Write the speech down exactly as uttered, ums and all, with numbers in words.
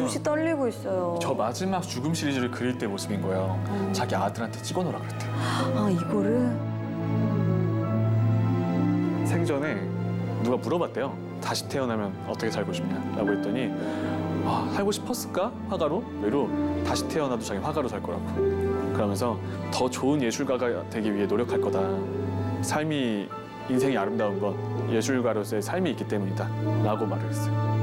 붓이 떨리고 있어요. 저 마지막 죽음 시리즈를 그릴 때 모습인 거예요. 음. 자기 아들한테 찍어놓으라 그랬대요. 아, 이거를? 생전에 누가 물어봤대요. 다시 태어나면 어떻게 살고 싶냐라고 했더니 아, 살고 싶었을까? 화가로? 외로 다시 태어나도 자기 화가로 살 거라고. 그러면서 더 좋은 예술가가 되기 위해 노력할 거다. 삶이 인생이 아름다운 건 예술가로서의 삶이 있기 때문이다 라고 말을 했어요.